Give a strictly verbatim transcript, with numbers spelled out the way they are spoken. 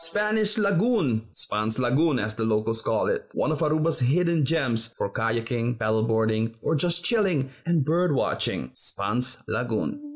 Spanish Lagoon, Spans Lagoon as the locals call it, one of Aruba's hidden gems for kayaking, paddleboarding, or just chilling and bird watching. Spans Lagoon.